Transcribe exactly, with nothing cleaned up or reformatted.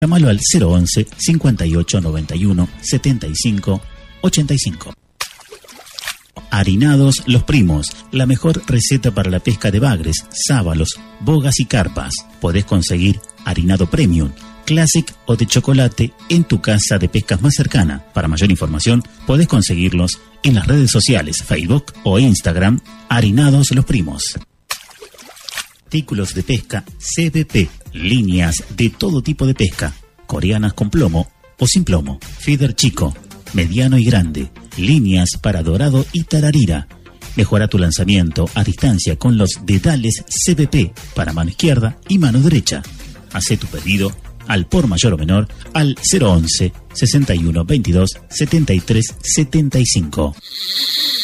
Llámalo al cero once, cincuenta y ocho, noventa y uno, setenta y cinco, ochenta y cinco. Harinados Los Primos, la mejor receta para la pesca de bagres, sábalos, bogas y carpas. Podés conseguir harinado premium, classic o de chocolate en tu casa de pescas más cercana. Para mayor información, podés conseguirlos en las redes sociales, Facebook o Instagram, Harinados Los Primos. Artículos de pesca C B P, líneas de todo tipo de pesca, coreanas con plomo o sin plomo, feeder chico, mediano y grande, líneas para dorado y tararira. Mejora tu lanzamiento a distancia con los dedales C B P para mano izquierda y mano derecha. Hacé tu pedido al por mayor o menor al cero once, sesenta y uno, veintidós, setenta y tres, setenta y cinco.